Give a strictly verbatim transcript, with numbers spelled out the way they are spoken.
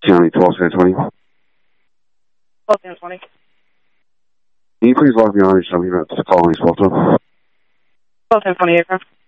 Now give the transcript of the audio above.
County twelve San Antonio. twelve San Antonio. Can you please log me on and show me about the call I spoke to? twelve San Antonio aircraft.